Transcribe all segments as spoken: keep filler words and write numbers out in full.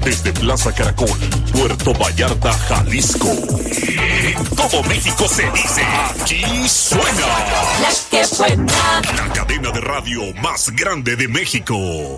Desde Plaza Caracol, Puerto Vallarta, Jalisco. En todo México se dice, aquí suena La que buena. La cadena de radio más grande de México.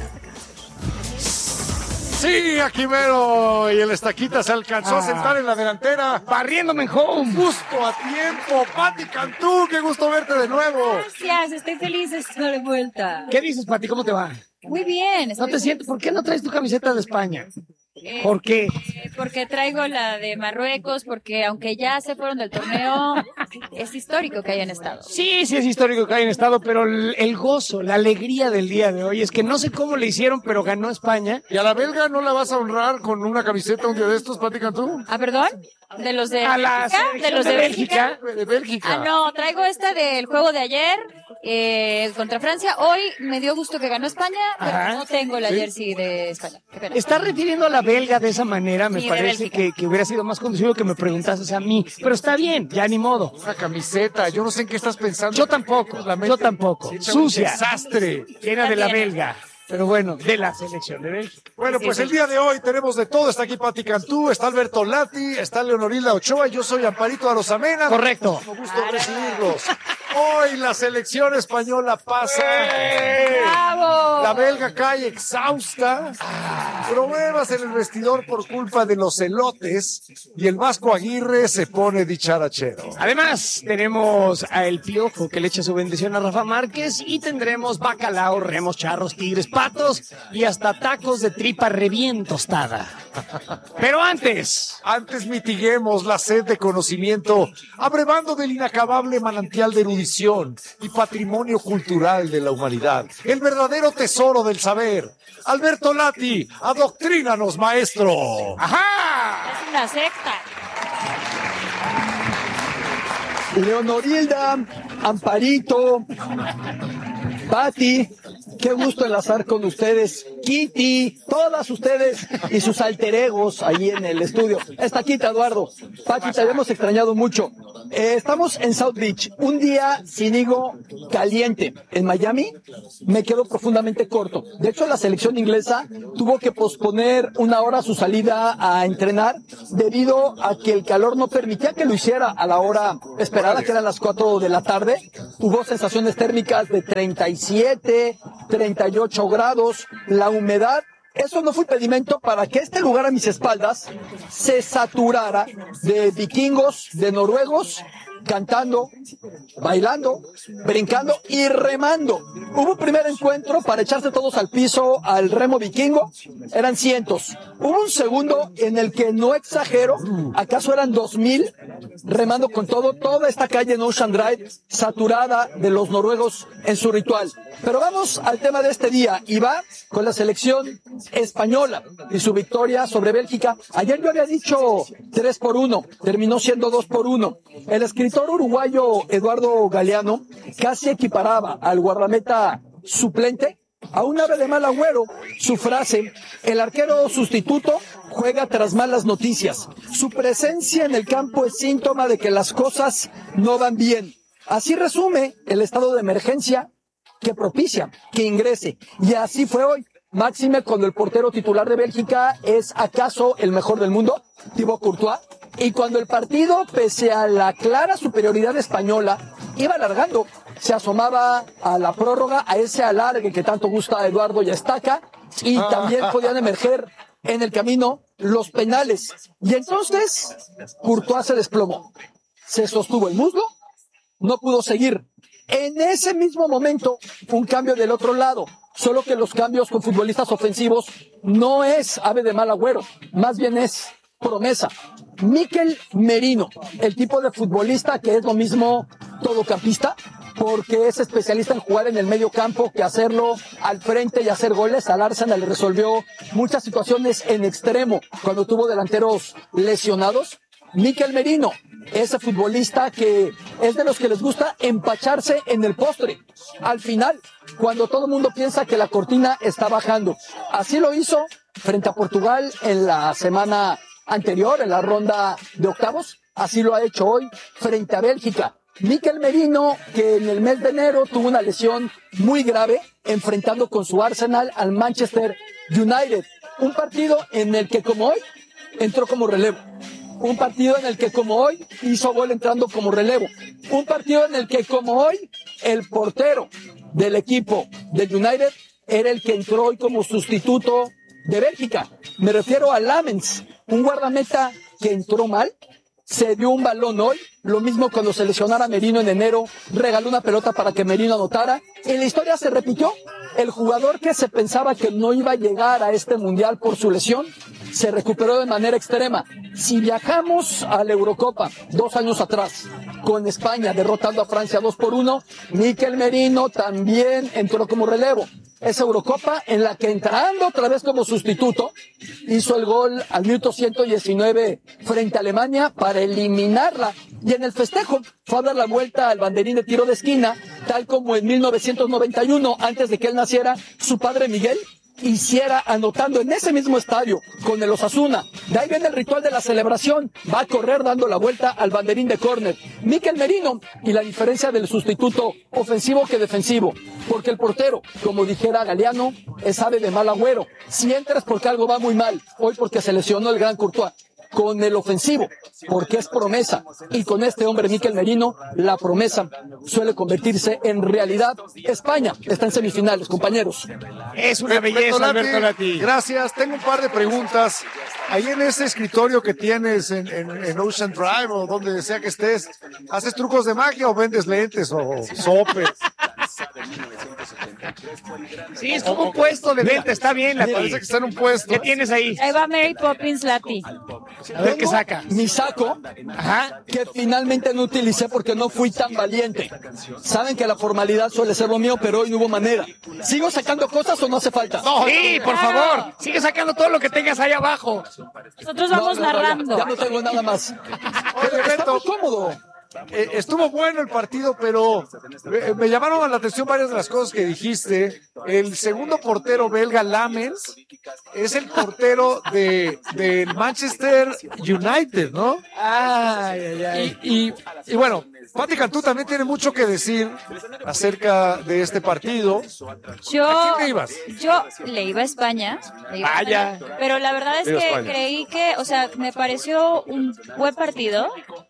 Sí, aquí mero. Y el Estaquita se alcanzó ah. a sentar en la delantera. Barriéndome en home. Justo a tiempo. Pati Cantú, qué gusto verte de nuevo. Gracias, estoy feliz de estar de vuelta. ¿Qué dices, Pati? ¿Cómo te va? Muy bien. ¿No te sientes? ¿Por qué no traes tu camiseta de España? Eh, ¿Por qué? Eh, porque traigo la de Marruecos, porque aunque ya se fueron del torneo, es histórico que hayan estado. Sí, sí es histórico que hayan estado, pero el, el gozo, la alegría del día de hoy es que no sé cómo le hicieron, pero ganó España. ¿Y a la belga no la vas a honrar con una camiseta un día de estos, Pati Cantú? ¿Ah, perdón? ¿De los de a la Bélgica? ¿De los de, de Bélgica? Bélgica? De Bélgica. Ah, no, traigo esta del juego de ayer eh, contra Francia. Hoy me dio gusto que ganó España, pero Ajá. no tengo la ¿Sí? jersey de España. Qué pena. Está refiriendo a la belga de esa manera, me sí, parece que, que hubiera sido más conducido que me preguntases a mí. Pero está bien, ya ni modo. Una camiseta, yo no sé en qué estás pensando. Yo tampoco, yo tampoco. Sucia. Desastre. Llena de la belga. Pero bueno, de la selección de Bélgica. Bueno, pues sí, el día de hoy tenemos de todo. Está aquí Pati Cantú, está Alberto Lati, está Leonorilda Ochoa y yo soy Amparito Arosamena. Correcto. Me gusta recibirlos. Hoy la selección española pasa. ¡Bravo! La belga cae exhausta. Problemas en el vestidor por culpa de los elotes y el Vasco Aguirre se pone dicharachero. Además, tenemos a El Piojo que le echa su bendición a Rafa Márquez y tendremos bacalao, remos, charros, tigres, patos y hasta tacos de tripa re bien tostada. Pero antes, antes mitiguemos la sed de conocimiento, abrevando del inacabable manantial de erudición y patrimonio cultural de la humanidad, el verdadero tesoro del saber. Alberto Lati, adoctrínanos, maestro. ¡Ajá! Es una secta. Leonorilda, Amparito, Pati, qué gusto enlazar con ustedes, Kitty, todas ustedes y sus alter egos ahí en el estudio. Está aquí Eduardo. Pati, te habíamos extrañado mucho. Eh, estamos en South Beach, un día, si digo, caliente. En Miami me quedo profundamente corto. De hecho, la selección inglesa tuvo que posponer una hora su salida a entrenar debido a que el calor no permitía que lo hiciera a la hora esperada, que eran las cuatro de la tarde. Hubo sensaciones térmicas de treinta y siete, treinta y ocho grados, la humedad. Eso no fue impedimento para que este lugar a mis espaldas se saturara de vikingos, de noruegos, cantando, bailando, brincando y remando. Hubo un primer encuentro para echarse todos al piso al remo vikingo, eran cientos. Hubo un segundo en el que, no exagero, acaso eran dos mil remando con todo, toda esta calle en Ocean Drive saturada de los noruegos en su ritual. Pero vamos al tema de este día y va con la selección española y su victoria sobre Bélgica. Ayer yo había dicho tres por uno, terminó siendo dos por uno. El escritor uruguayo Eduardo Galeano casi equiparaba al guardameta suplente a un ave de mal agüero. Su frase: el arquero sustituto juega tras malas noticias. Su presencia en el campo es síntoma de que las cosas no van bien. Así resume el estado de emergencia que propicia que ingrese. Y así fue hoy. Máxime cuando el portero titular de Bélgica es acaso el mejor del mundo, Thibaut Courtois. Y cuando el partido, pese a la clara superioridad española, iba alargando, se asomaba a la prórroga, a ese alargue que tanto gusta a Eduardo y a Estaca, y también podían emerger en el camino los penales. Y entonces, Courtois se desplomó. Se sostuvo el muslo, no pudo seguir. En ese mismo momento, un cambio del otro lado. Solo que los cambios con futbolistas ofensivos no es ave de mal agüero, más bien es promesa. Mikel Merino, el tipo de futbolista que es lo mismo todocampista, porque es especialista en jugar en el medio campo que hacerlo al frente y hacer goles. Al Arsenal le resolvió muchas situaciones en extremo cuando tuvo delanteros lesionados. Mikel Merino, ese futbolista que es de los que les gusta empacharse en el postre, al final, cuando todo el mundo piensa que la cortina está bajando. Así lo hizo frente a Portugal en la semana anterior, en la ronda de octavos. Así lo ha hecho hoy frente a Bélgica. Mikel Merino, que en el mes de enero tuvo una lesión muy grave, enfrentando con su Arsenal al Manchester United. Un partido en el que, como hoy, entró como relevo. Un partido en el que, como hoy, hizo gol entrando como relevo. Un partido en el que, como hoy, el portero del equipo del United era el que entró hoy como sustituto de Bélgica. Me refiero a Lamens, un guardameta que entró mal, se dio un balón hoy, lo mismo cuando se lesionara Merino en enero, regaló una pelota para que Merino anotara, y la historia se repitió. El jugador que se pensaba que no iba a llegar a este mundial por su lesión, se recuperó de manera extrema. Si viajamos a la Eurocopa dos años atrás, con España derrotando a Francia dos por uno, Mikel Merino también entró como relevo. Esa Eurocopa en la que, entrando otra vez como sustituto, hizo el gol al minuto ciento diecinueve frente a Alemania para eliminarla. Y en el festejo fue a dar la vuelta al banderín de tiro de esquina, tal como en mil novecientos noventa y uno, antes de que él naciera, su padre Miguel hiciera, anotando en ese mismo estadio con el Osasuna. De ahí viene el ritual de la celebración, va a correr dando la vuelta al banderín de córner. Mikel Merino, y la diferencia del sustituto ofensivo que defensivo, porque el portero, como dijera Galeano, es ave de mal agüero. Si entras porque algo va muy mal, hoy porque se lesionó el gran Courtois. Con el ofensivo, porque es promesa, y con este hombre Mikel Merino, la promesa suele convertirse en realidad. España está en semifinales, compañeros. Es una belleza, Alberto Lati. Gracias, tengo un par de preguntas. Ahí en ese escritorio que tienes en, en, en Ocean Drive o donde sea que estés, ¿haces trucos de magia o vendes lentes o sopes? Sí, es como un puesto de venta, está bien, Lati. Parece que está en un puesto. ¿Qué tienes ahí? Ahí va Mary Poppins Lati. A ver qué saca. Mi saco, Ajá. que finalmente no utilicé porque no fui tan valiente. Saben que la formalidad suele ser lo mío, pero hoy no hubo manera. ¿Sigo sacando cosas o no hace falta? No, sí, por favor. Sigue sacando todo lo que tengas ahí abajo. Nosotros vamos No, no, no, narrando. ya, ya no tengo nada más. Oye, Está Beto, muy cómodo. Eh, estuvo bueno el partido, pero eh, me llamaron la atención varias de las cosas que dijiste. El segundo portero belga, Lamens, es el portero de del Manchester United, ¿no? Ay, ay, ay. Y, y, y bueno, Pati Cantú también tiene mucho que decir acerca de este partido. Yo, ¿A quién le ibas? yo le iba a España, le iba a Vaya. España, pero la verdad es Le iba a que España. creí que, o sea, me pareció un buen partido,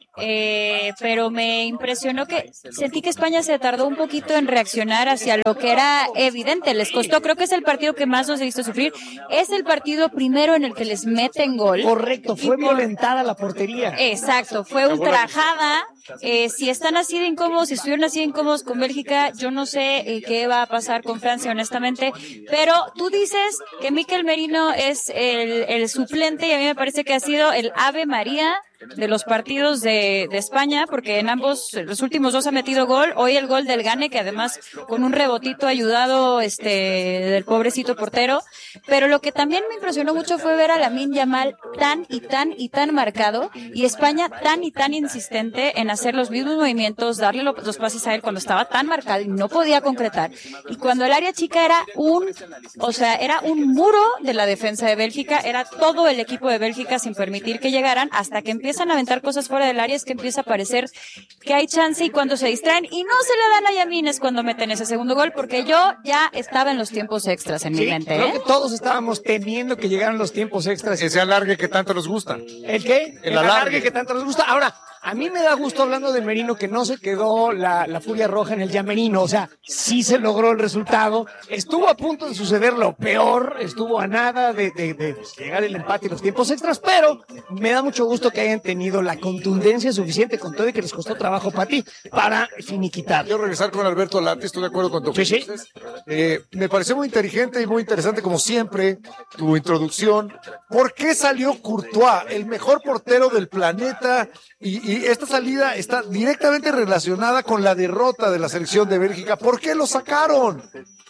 eh, pero me impresionó que sentí que España se tardó un poquito en reaccionar hacia lo que era evidente, les costó, creo que es el partido que más nos he visto sufrir, es el partido primero en el que les meten gol. Correcto, fue Y por- violentada la portería. Exacto, fue ultrajada. Eh, si están así de incómodos, si estuvieron así de incómodos con Bélgica, yo no sé eh, qué va a pasar con Francia, honestamente. Pero tú dices que Mikel Merino es el, el suplente y a mí me parece que ha sido el Ave María de los partidos de, de España, porque en ambos, los últimos dos ha metido gol. Hoy el gol del Gane, que además con un rebotito ayudado este del pobrecito portero. Pero lo que también me impresionó mucho fue ver a Lamine Yamal tan y tan y tan marcado y España tan y tan insistente en hacer los mismos movimientos, darle los, los pases a él cuando estaba tan marcado y no podía concretar. Y cuando el área chica era un, o sea, era un muro de la defensa de Bélgica, era todo el equipo de Bélgica sin permitir que llegaran, hasta que empiezan a aventar cosas fuera del área, es que empieza a parecer que hay chance y cuando se distraen y no se le dan a Yamin es cuando meten ese segundo gol, porque yo ya estaba en los tiempos extras en mi Sí, mente, creo ¿eh? que todos estábamos temiendo que llegaran los tiempos extras. Ese alargue que tanto nos gusta. ¿El qué? El alargue. que tanto nos gusta. Ahora, a mí me da gusto, hablando de Merino, que no se quedó la, la furia roja en el ya Merino. O sea, sí se logró el resultado. Estuvo a punto de suceder lo peor. Estuvo a nada de, de, de llegar el empate y los tiempos extras. Pero me da mucho gusto que hayan tenido la contundencia suficiente con todo y que les costó trabajo para ti, para finiquitar. Quiero regresar con Alberto Lati, estoy de acuerdo con tu Sí, sí. Eh, me pareció muy inteligente y muy interesante, como siempre, tu introducción. ¿Por qué salió Courtois, el mejor portero del planeta? Y, y esta salida está directamente relacionada con la derrota de la selección de Bélgica. ¿Por qué lo sacaron?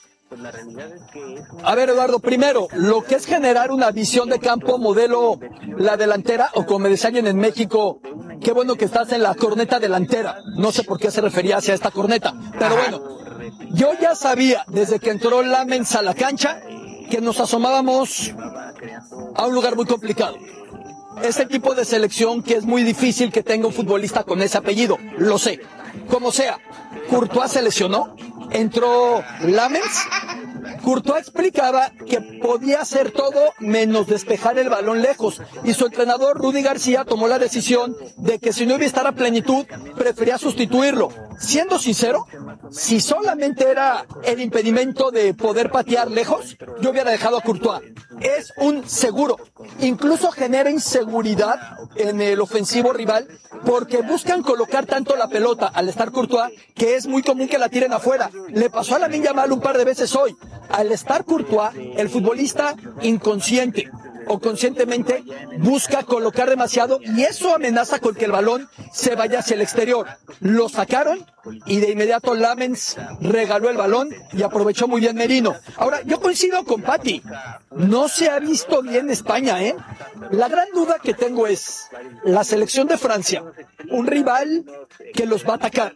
A ver, Eduardo, primero, lo que es generar una visión de campo modelo la delantera, o como me decían en México, qué bueno que estás en la corneta delantera. No sé por qué se refería hacia esta corneta, pero bueno, yo ya sabía desde que entró Lamens a la cancha que nos asomábamos a un lugar muy complicado. Ese tipo de selección que es muy difícil que tenga un futbolista con ese apellido, lo sé. Como sea, Courtois se lesionó, entró Lamens. Courtois explicaba que podía hacer todo menos despejar el balón lejos, y su entrenador Rudy García tomó la decisión de que si no iba a estar a plenitud, prefería sustituirlo. Siendo sincero, si solamente era el impedimento de poder patear lejos, yo hubiera dejado a Courtois. Es un seguro. Incluso genera inseguridad en el ofensivo rival, porque buscan colocar tanto la pelota al estar Courtois que es muy común que la tiren afuera. Le pasó a Lamine Yamal un par de veces hoy. Al estar Courtois, el futbolista inconsciente o conscientemente busca colocar demasiado, y eso amenaza con que el balón se vaya hacia el exterior. Lo sacaron y de inmediato Lamens regaló el balón y aprovechó muy bien Merino. Ahora, yo coincido con Pati, no se ha visto bien España, ¿eh? La gran duda que tengo es la selección de Francia, un rival que los va a atacar.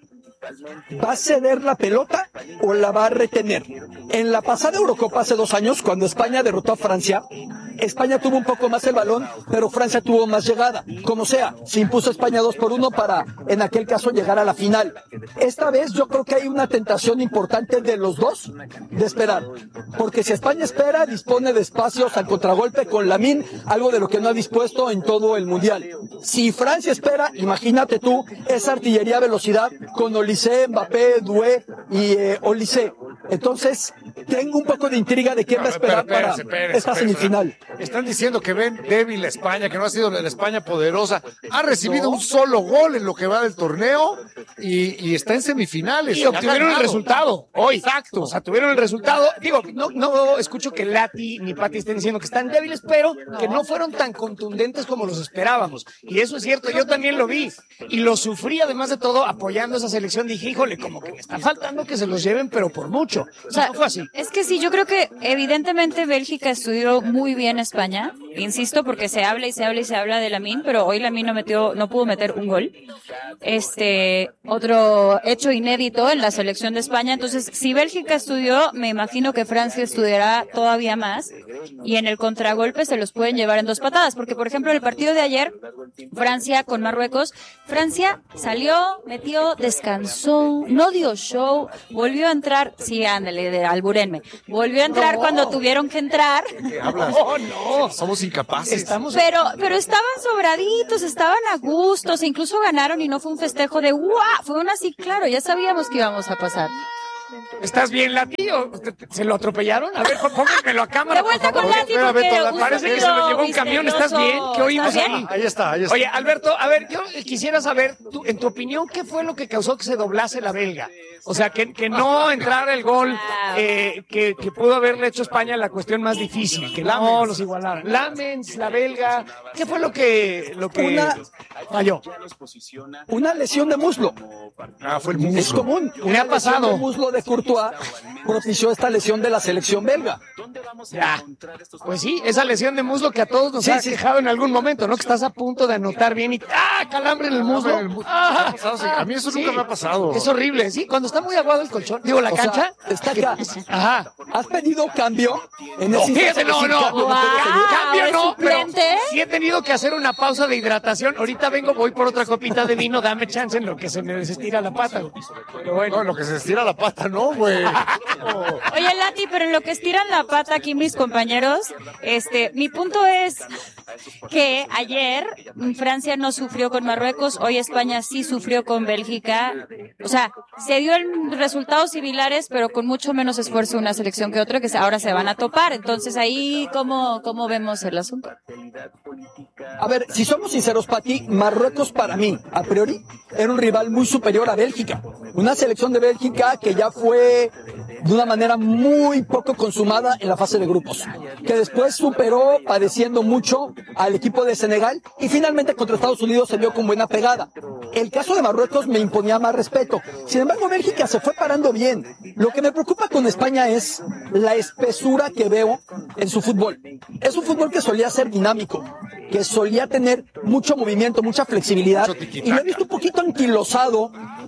¿Va a ceder la pelota o la va a retener? En la pasada Eurocopa hace dos años, cuando España derrotó a Francia, España tuvo un poco más el balón, pero Francia tuvo más llegada. Como sea, se impuso España dos por uno para, en aquel caso, llegar a la final. Esta vez yo creo que hay una tentación importante de los dos de esperar. Porque si España espera, dispone de espacios al contragolpe con Lamine, algo de lo que no ha dispuesto en todo el Mundial. Si Francia espera, imagínate tú, esa artillería a velocidad con Olise, Mbappé, Doué y eh, Olise. Entonces, tengo un poco de intriga de quién va a esperar para esta semifinal. Están diciendo que ven débil a España, que no ha sido la España poderosa. Ha recibido un solo gol en lo que va del torneo y, y está en semifinales. Y obtuvieron el resultado hoy. Exacto. O sea, tuvieron el resultado. Digo, no, no escucho que Lati ni Pati estén diciendo que están débiles, pero que no fueron tan contundentes como los esperábamos. Y eso es cierto, yo también lo vi. Y lo sufrí, además de todo, apoyando a esa selección. Dije, híjole, como que me está faltando que se los lleven, pero por mucho. O sea, no fue así. Es que sí, yo creo que evidentemente Bélgica estudió muy bien España, insisto, porque se habla y se habla y se habla de Lamine, pero hoy Lamine no metió, no pudo meter un gol. Este, otro hecho inédito en la selección de España. Entonces, si Bélgica estudió, me imagino que Francia estudiará todavía más, y en el contragolpe se los pueden llevar en dos patadas, porque por ejemplo en el partido de ayer, Francia con Marruecos, Francia salió, metió, descansó, no dio show, volvió a entrar, sí, ándale, de alburenme, volvió a entrar no. cuando tuvieron que entrar. ¿Qué hablas? No, no. Somos incapaces. Estamos... Pero, pero estaban sobraditos, estaban a gustos, e incluso ganaron y no fue un festejo de ¡guau! Fue un así, claro, ya sabíamos que íbamos a pasar. ¿Estás bien, Lati? ¿O se lo atropellaron? A ver, pónganmelo a cámara, de vuelta por favor. con Lati, porque Beto, la- Parece que se lo llevó un camión. ¿Estás bien? ¿Qué oímos ¿Estás bien? ahí? Ahí está, ahí está. Oye, Alberto, a ver, yo quisiera saber, tú, en tu opinión, ¿qué fue lo que causó que se doblase la belga? O sea, que, que no entrara el gol eh, que, que pudo haberle hecho España la cuestión más difícil, que no los igualaran. Lamens, la belga, ¿qué fue lo que, lo que Una- falló? Una lesión de muslo. Ah, fue el Es muslo. común. Me Una ha pasado. lesión de muslo de Courtois propició esta lesión de la selección belga. Ya. Pues sí, esa lesión de muslo que a todos nos Sí, ha sí. quejado en algún momento, ¿no? Que estás a punto de anotar bien y ¡ah! Calambre en el muslo. el mu- Ah, ¿Qué ha pasado? Sí, a mí eso nunca me ha pasado. Es horrible, sí. Cuando está muy aguado el colchón, digo, la O sea, cancha. está acá. Ajá. ¿Has pedido cambio? En No, ese instante fíjate, no, sin no. cambio, Wow. puedes seguir. Cambio ¿es no, pero suplente? sí he tenido que hacer una pausa de hidratación. Ahorita vengo, voy por otra copita de vino, dame chance en lo que se me desestira la pata, güey. Pero bueno. No, lo que se estira la pata, ¿no, güey? Oye, Lati, pero en lo que estiran la pata aquí mis compañeros, este, mi punto es que ayer Francia no sufrió con Marruecos, hoy España sí sufrió con Bélgica. O sea, se dio en resultados similares, pero con mucho menos esfuerzo una selección que otra, que se- ahora se van a topar. Entonces ahí, ¿cómo, cómo vemos el asunto? A ver, si somos sinceros, Pati, Marruecos para mí, a priori, era un rival muy superior a Bélgica. Una selección de Bélgica que ya fue de una manera muy poco consumada en la fase de grupos, que después superó padeciendo mucho al equipo de Senegal y finalmente contra Estados Unidos se vio con buena pegada. El caso de Marruecos me imponía más respeto. Sin embargo, Bélgica se fue parando bien. Lo que me preocupa con España es la espesura que veo en su fútbol. Es un fútbol que solía ser dinámico, que solía tener mucho movimiento, mucha flexibilidad, Mucho tiquitaca. y lo he visto un poquito anquilosado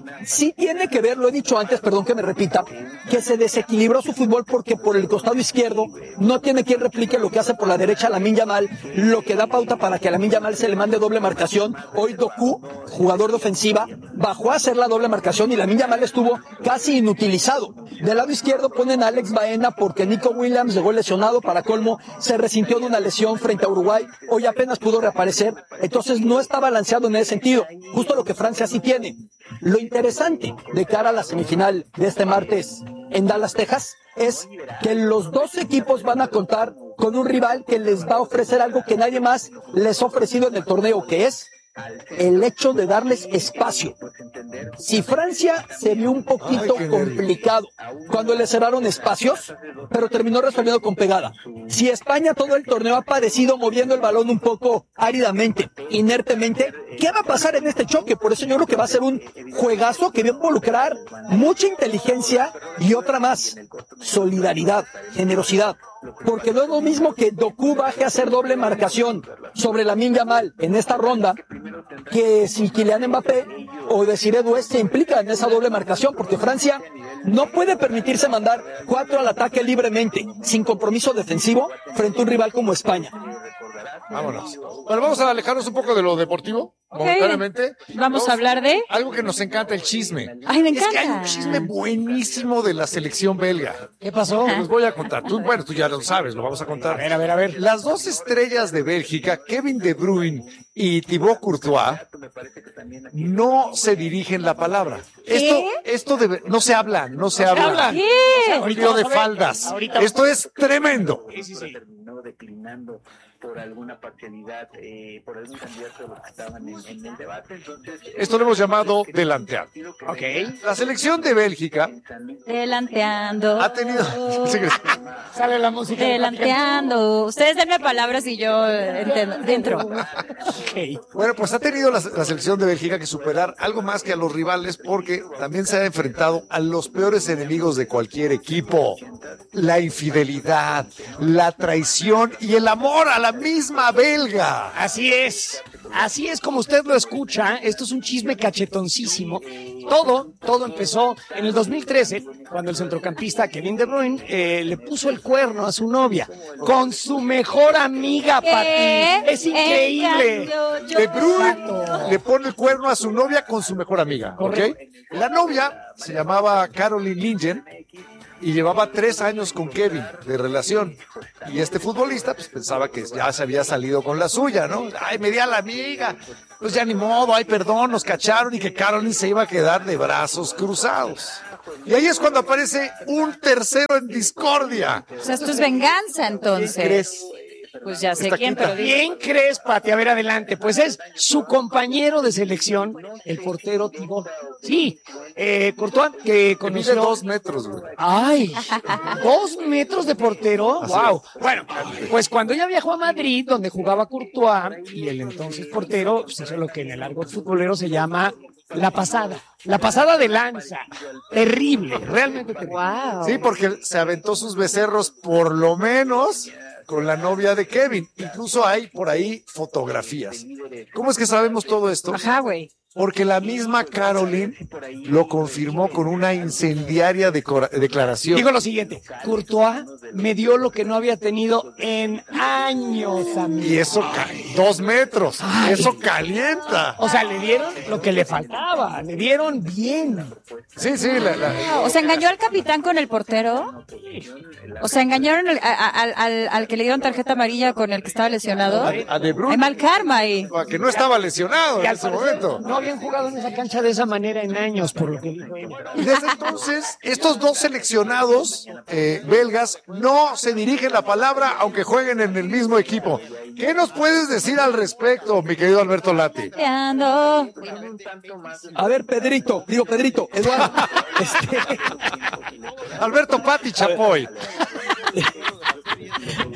sí tiene que ver, lo he dicho antes, perdón que me repita, que se desequilibró su fútbol porque por el costado izquierdo no tiene quien replique lo que hace por la derecha Lamine Yamal, lo que da pauta para que a Lamine Yamal se le mande doble marcación. Hoy Doku, jugador de ofensiva, bajó a hacer la doble marcación y Lamine Yamal estuvo casi inutilizado. Del lado izquierdo ponen a Alex Baena porque Nico Williams llegó lesionado, para colmo se resintió de una lesión frente a Uruguay, hoy apenas pudo reaparecer, entonces no está balanceado en ese sentido, justo lo que Francia sí tiene. Lo interesante de cara a la semifinal de este martes en Dallas, Texas, es que los dos equipos van a contar con un rival que les va a ofrecer algo que nadie más les ha ofrecido en el torneo, que es el hecho de darles espacio. Si Francia se vio un poquito Ay, complicado cuando le cerraron espacios, pero terminó resolviendo con pegada. Si España todo el torneo ha padecido moviendo el balón un poco áridamente, inertemente, ¿qué va a pasar en este choque? Por eso yo creo que va a ser un juegazo que va a involucrar mucha inteligencia y otra más, solidaridad, generosidad. Porque no es lo mismo que Doku baje a hacer doble marcación sobre Lamine Yamal en esta ronda que si Kylian Mbappé o Desiré Doué se implican en esa doble marcación, porque Francia no puede permitirse mandar cuatro al ataque libremente, sin compromiso defensivo, frente a un rival como España. Vámonos. Bueno, vamos a alejarnos un poco de lo deportivo, Okay. momentáneamente. Vamos a hablar de... Algo que nos encanta, el chisme. Ay, me Es que encanta. hay un chisme buenísimo de la selección belga. ¿Qué pasó? Te los voy a contar. Tú, bueno, tú ya lo sabes, lo vamos a contar. A ver, a ver, a ver. Las dos estrellas de Bélgica, Kevin De Bruyne y Thibaut Courtois, no se dirigen la palabra. Esto, esto debe, no se habla, no se habla. hablan. ¿Qué? Un lío de vamos a ver. faldas. Ahorita- Esto es tremendo. Sí, sí, sí. terminó declinando por alguna parcialidad, eh, por algún candidato de los que estaban en, en el debate. Entonces, Esto lo hemos llamado delantear. Ok. La selección de Bélgica Delanteando. ha tenido... Sí, Sale la música. Delanteando. Ustedes denme palabras y yo eh, entiendo- dentro. Ok. Bueno, pues ha tenido la, la selección de Bélgica que superar algo más que a los rivales porque también se ha enfrentado a los peores enemigos de cualquier equipo. La infidelidad, la traición y el amor a la misma belga. Así es, así es como usted lo escucha. Esto es un chisme cachetoncísimo. Todo, todo empezó en el dos mil trece, cuando el centrocampista Kevin De Bruyne eh, le puso el cuerno a su novia con su mejor amiga, ¿Qué? Pati. Es increíble. En cambio, yo- De Bruyne Exacto. le pone el cuerno a su novia con su mejor amiga, ¿ok? Correcto. La novia se llamaba Caroline Lingen y llevaba tres años con Kevin de relación. Y este futbolista pues pensaba que ya se había salido con la suya, ¿no? Ay, me di a la amiga. Pues ya ni modo, ay, perdón, nos cacharon y que Caroline se iba a quedar de brazos cruzados. Y ahí es cuando aparece un tercero en discordia. O sea, esto es venganza, entonces. ¿Qué crees? Pues ya sé Esta quién, quinta. pero di- ¿Quién crees, Pati? A ver, adelante. Pues es su compañero de selección, el portero Thibaut. Sí, eh, Courtois, que Que mide conoció... dos metros, güey. ¡Ay! ¿Dos metros de portero? Así ¡Wow! es. Bueno, pues cuando ella viajó a Madrid, donde jugaba Courtois, y el entonces portero, pues eso es lo que en el argot futbolero se llama la pasada. La pasada de lanza. Terrible, realmente terrible. Wow. Sí, porque se aventó sus becerros por lo menos con la novia de Kevin. Incluso hay por ahí fotografías. ¿Cómo es que sabemos todo esto? Ajá, güey. Porque la misma Caroline lo confirmó con una incendiaria decora- declaración. Digo lo siguiente, Courtois me dio lo que no había tenido en años, amigo. Y eso, ca- dos metros, Ay. eso calienta. O sea, le dieron lo que le faltaba, le dieron bien. Sí, sí, la- la- O sea, engañó al capitán con el portero. O sea, engañaron al, a- a- al, al, al que le dieron tarjeta amarilla con el que estaba lesionado. a, a De Bruyne, Hay mal karma ahí. que no estaba lesionado Y en al ese parecer momento. no habían jugado en esa cancha de esa manera en años, por lo que dijo ella. Y desde entonces, estos dos seleccionados eh, belgas no se dirigen la palabra aunque jueguen en el mismo equipo. ¿Qué nos puedes decir al respecto, mi querido Alberto Lati? Ando. A ver, Pedrito, digo Pedrito, Eduardo, este, Alberto Pati Chapoy.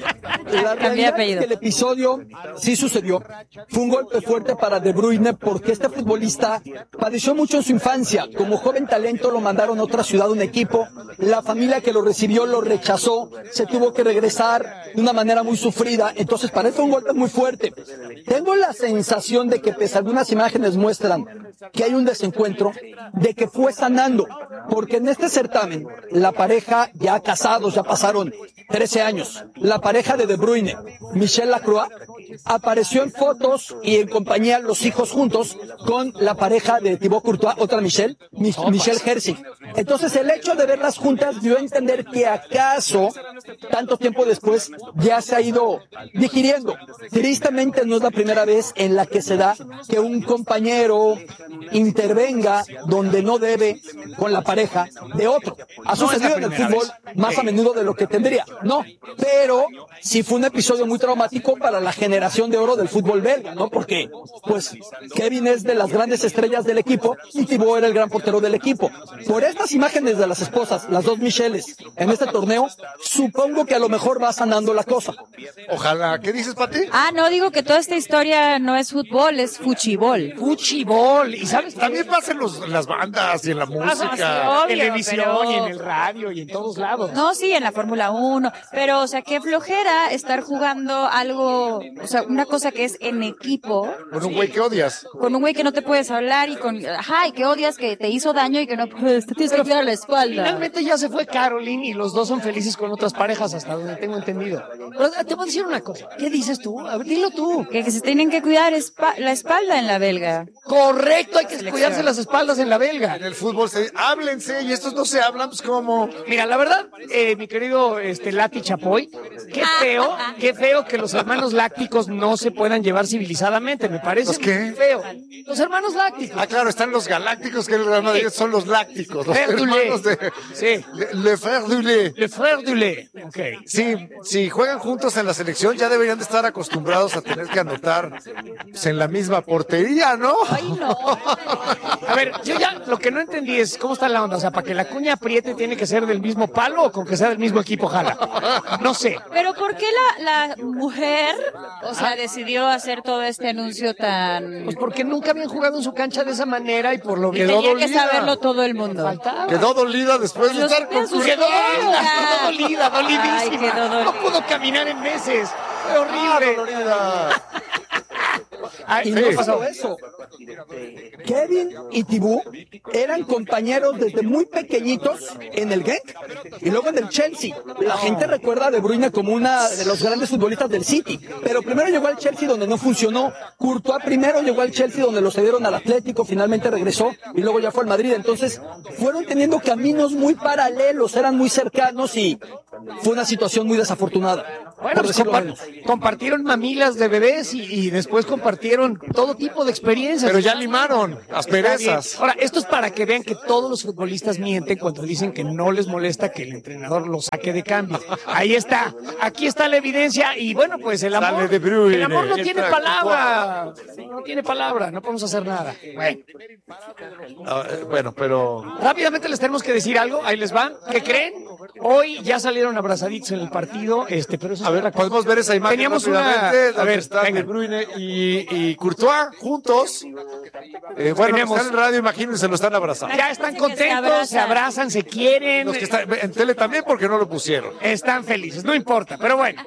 La realidad es que el episodio sí sucedió. Fue un golpe fuerte para De Bruyne porque este futbolista padeció mucho en su infancia. Como joven talento lo mandaron a otra ciudad, un equipo. La familia que lo recibió lo rechazó. Se tuvo que regresar de una manera muy sufrida. Entonces para él fue un golpe muy fuerte. Tengo la sensación de que pese a algunas imágenes muestran que hay un desencuentro, de que fue sanando. Porque en este certamen, la pareja ya casados, ya pasaron trece años. La pareja de De Bruyne, Michel Lacroix, apareció en fotos y en compañía los hijos juntos con la pareja de Thibaut Courtois, otra Michelle, Mi- Michelle Herzig. Entonces el hecho de verlas juntas dio a entender que acaso, tanto tiempo después, ya se ha ido digiriendo. Tristemente no es la primera vez en la que se da que un compañero intervenga donde no debe con la pareja de otro. Ha sucedido en el fútbol más a menudo de lo que tendría. No, pero sí fue un episodio muy traumático para la generación de oro del fútbol belga, ¿no? Porque, pues, Kevin es de las grandes estrellas del equipo y Thibaut era el gran portero del equipo. Por estas imágenes de las esposas, las dos Micheles, en este torneo, supongo que a lo mejor va sanando la cosa. Ojalá. ¿Qué dices, Pati? Ah, no, digo que toda esta historia no es fútbol, es fuchibol. Fuchibol. Y sabes, También pasa en, los, en las bandas y en la música. sí, obvio, televisión pero- y en el radio y en todos lados. No, sí, en la Fórmula uno, pero, o sea, qué flojera estar jugando algo, o sea, una cosa que es en equipo, Con un güey que odias. con un güey que no te puedes hablar y con, ajá, y que odias, que te hizo daño y que no puedes, te tienes que cuidar la espalda. Finalmente ya se fue Caroline y los dos son felices con otras parejas, hasta donde tengo entendido. Pero te voy a decir una cosa. ¿Qué dices tú? A ver, dilo tú. Que, que se tienen que cuidar espa- la espalda en la belga. Correcto, hay que cuidarse las espaldas en la belga. En el fútbol se háblense y estos no se hablan, pues ¿cómo? Mira, la verdad, eh, mi querido este Lati Chapoy, qué feo, qué feo que los hermanos lácticos no se puedan llevar civilizadamente, me parece ¿Los qué? muy feo. Los hermanos lácticos. Ah, claro, están los galácticos, que el Real Madrid son los lácticos, los Frère du hermanos de... lait. Sí. Le, le Frère du lait. Le frère du lait. Ok. Sí, si juegan juntos en la selección ya deberían de estar acostumbrados a tener que anotar pues, en la misma portería, ¿no? Ay, no. A ver, yo ya lo que no entendí es cómo está la onda. O sea, para que la cuña apriete tiene que ser del mismo palo o con que sea del mismo equipo, jala. No sé. Pero ¿por qué la, la mujer, o sea, decidió hacer todo este anuncio tan... Pues porque nunca habían jugado en su cancha de esa manera y por lo que Quedó Tenía que dolida. saberlo todo el mundo. faltaba. Quedó dolida después de Los estar con besos. Quedó dolida, quedó dolida, dolidísima. Ay, quedó dolida. No pudo caminar en meses. Fue Ah, horrible. dolorida. Ay, Y ¿qué no pasó? solo eso. Kevin y Thibaut eran compañeros desde muy pequeñitos en el Genk y luego en el Chelsea. La gente recuerda a De Bruyne como una de los grandes futbolistas del City, pero primero llegó al Chelsea donde no funcionó. Courtois primero llegó al Chelsea donde lo cedieron al Atlético, finalmente regresó y luego ya fue al Madrid. Entonces fueron teniendo caminos muy paralelos, eran muy cercanos y fue una situación muy desafortunada. Bueno, por pues decirlo compar- menos. compartieron mamilas de bebés y, y después compartieron todo tipo de experiencias. Pero ya limaron asperezas. Ahora, esto es para que vean que todos los futbolistas mienten cuando dicen que no les molesta que el entrenador los saque de cambio. Ahí está, aquí está la evidencia y bueno, pues el amor, Sale De Bruyne. el amor no tiene Entra palabra, no tiene palabra, no podemos hacer nada. Bueno, Ah, eh, bueno, pero... rápidamente les tenemos que decir algo, ahí les va. ¿Qué creen? Hoy ya salieron abrazaditos en el partido, este, pero eso es A ver, otra cosa. podemos ver esa imagen Teníamos una- rápidamente, a donde ver, están venga. De Bruyne y, y Courtois juntos. Eh, bueno, Tenemos- están en radio, imagínense, lo están abrazando. Ya están Dicen que se contentos, abrazan. se abrazan, se quieren, Los que están en tele también porque no lo pusieron. están felices, no importa, pero bueno.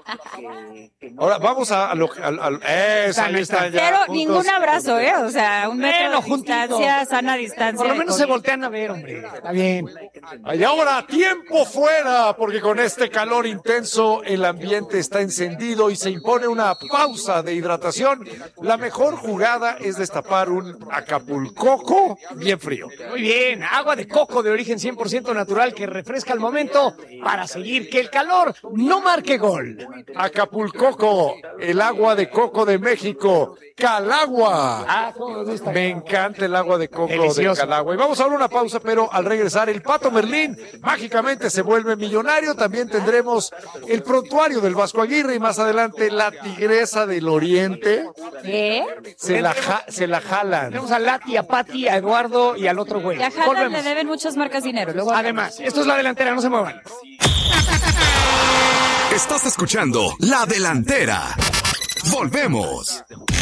Ahora vamos a, a lo al, al- eso, ahí están ya. Pero juntos. ningún abrazo, ¿eh? O sea, un metro Bueno, de juntito. distancia, sana distancia. Por lo de menos se COVID. voltean a ver, hombre. Está bien. Y ahora tiempo fuera, porque con este calor intenso el ambiente está encendido y se impone una pausa de hidratación. La mejor jugada es destapar un Acapulcoco bien frío. Muy bien, agua de coco de origen cien por ciento natural que refresca al momento para seguir que el calor no marque gol. Acapulcoco, el agua de coco de México, Calagua. Ah, cómo me gusta. Me encanta el agua de coco Delicioso. de Calagua. Y vamos a dar una pausa, pero al regresar el Pato Merlín mágicamente se vuelve millonario. También tendremos el prontuario del Vasco Aguirre y más adelante la Tigresa del Oriente. ¿Qué? Se la, ja- se la jalan. Tenemos a Lati, a Pati, a Eduardo y al otro güey. Y a Haaland Volvemos. le deben muchas marcas dinero. Luego Además, esto es la delantera, no se muevan. Estás escuchando La Delantera. Volvemos.